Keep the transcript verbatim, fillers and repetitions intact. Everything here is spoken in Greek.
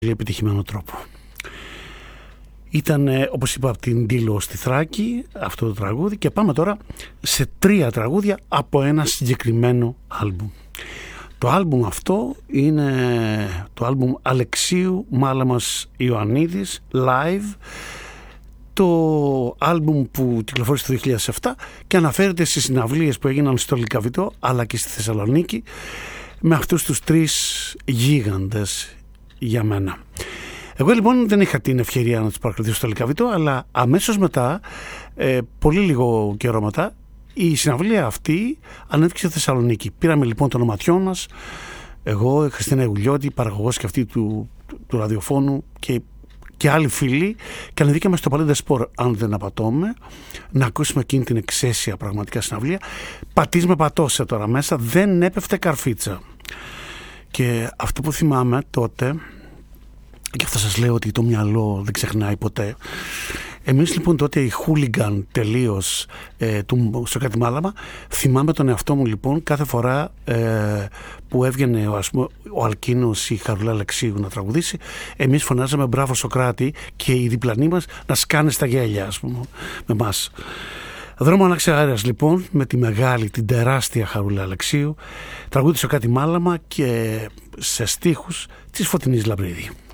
επιτυχημένο τρόπο. Ήταν, όπως είπα, από την Ντύλο στη Θράκη αυτό το τραγούδι, και πάμε τώρα σε τρία τραγούδια από ένα συγκεκριμένο άλμπουμ. Το άλμπουμ αυτό είναι το άλμπουμ Αλεξίου Μάλαμας Ιωαννίδης Live, το άλμπουμ που κυκλοφόρησε το δύο χιλιάδες επτά και αναφέρεται στις συναυλίες που έγιναν στο Λυκαβητό αλλά και στη Θεσσαλονίκη με αυτούς τους τρεις γίγαντες για μένα. Εγώ λοιπόν δεν είχα την ευκαιρία να τους παρακολουθήσω στο Λυκαβητό, αλλά αμέσως μετά, ε, πολύ λίγο καιρό μετά, η συναυλία αυτή ανέβηκε στη Θεσσαλονίκη. Πήραμε λοιπόν το ονοματιό μας, εγώ, η Χριστίνα Ιουλιώτη, παραγωγός και αυτή του, του, του ραδιοφώνου και, και άλλοι φίλοι, και ανεβήκαμε στο Παλέντε Σπορ, αν δεν απατώμε, να ακούσουμε εκείνη την εξαίσια πραγματικά συναυλία. Πατής με πατώσε τώρα μέσα, δεν έπεφτε καρφίτσα. Και αυτό που θυμάμαι τότε, και αυτό σας λέω ότι το μυαλό δεν ξεχνάει ποτέ. Εμείς λοιπόν τότε οι χούλιγκαν τελείως ε, του, στο κάτι Μάλαμα, θυμάμαι τον εαυτό μου λοιπόν κάθε φορά ε, που έβγαινε ο, ας πούμε, ο Αλκίνος ή η Χαρούλα Αλεξίου να τραγουδήσει, εμείς φωνάζαμε μπράβο Σοκράτη, και οι διπλανοί μας να σκάνε στα γέλια, ας πούμε, με μας. Δρόμο Ανάξε Αέρας λοιπόν, με τη μεγάλη, την τεράστια Χαρούλα Αλεξίου, τραγούδισε ο κάτι Μάλαμα και σε στίχους της Φωτεινής Λαμπρίδη.